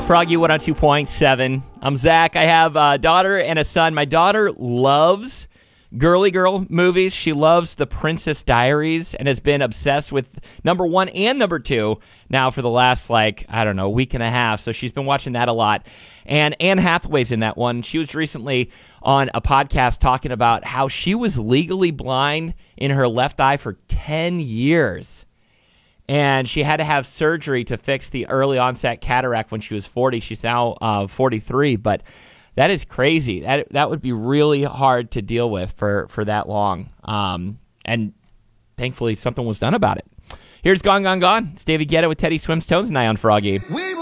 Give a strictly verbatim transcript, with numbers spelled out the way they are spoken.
Froggy one oh two point seven. I'm Zach. I have a daughter and a son. My daughter loves girly girl movies. She loves The Princess Diaries and has been obsessed with number one and number two now for the last, like, I don't know, week and a half. So she's been watching that a lot. And Anne Hathaway's in that one. She was recently on a podcast talking about how she was legally blind in her left eye for ten years. And she had to have surgery to fix the early onset cataract when she was forty. She's now uh, forty-three, but that is crazy. That that would be really hard to deal with for, for that long. Um, and thankfully, something was done about it. Here's Gone, Gone, Gone. It's David Guetta with Teddy Swims, Tones, and I on Froggy. We